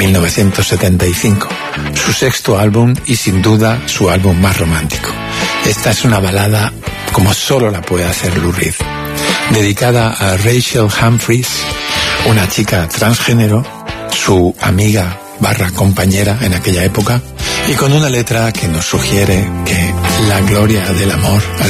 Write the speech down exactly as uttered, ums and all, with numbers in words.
mil novecientos setenta y cinco, su sexto álbum y sin duda su álbum más romántico. Esta es una balada como solo la puede hacer Lou Reed, dedicada a Rachel Humphries, una chica transgénero, su amiga barra compañera en aquella época, y con una letra que nos sugiere que la gloria del amor